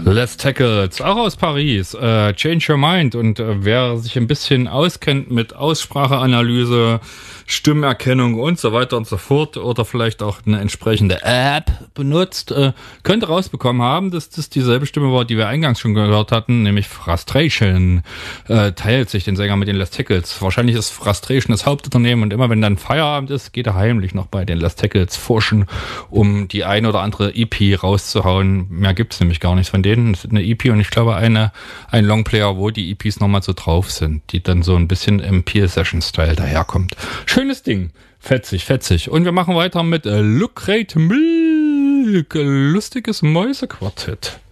Les Tackles, auch aus Paris, Change Your Mind. Und wer sich ein bisschen auskennt mit Ausspracheanalyse, Stimmerkennung und so weiter und so fort oder vielleicht auch eine entsprechende App benutzt, könnte rausbekommen haben, dass das dieselbe Stimme war, die wir eingangs schon gehört hatten, nämlich Frustration. Teilt sich den Sänger mit den Les Tackles. Wahrscheinlich ist Frustration das Hauptunternehmen und immer wenn dann Feierabend ist, geht er heimlich noch bei den Les Tackles forschen, um die ein oder andere EP rauszuhauen. Mehr gibt's nämlich gar nicht von denen. Es ist eine EP und ich glaube ein Longplayer, wo die EPs nochmal so drauf sind, die dann so ein bisschen im Peel-Session-Style daherkommt. Schönes Ding. Fetzig. Und wir machen weiter mit Lucrate Milk, lustiges Mäusequartett.